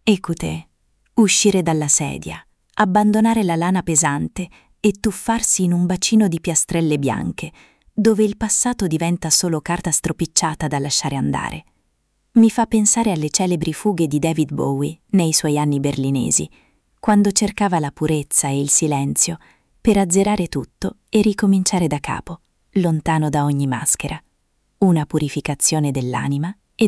Écoutez, uscire dalla sedia, abbandonare la lana pesante e tuffarsi in un bacino di piastrelle bianche, dove il passato diventa solo carta stropicciata da lasciare andare. Mi fa pensare alle celebri fughe di David Bowie nei suoi anni berlinesi, quando cercava la purezza e il silenzio per azzerare tutto e ricominciare da capo, lontano da ogni maschera. Una purificazione dell'anima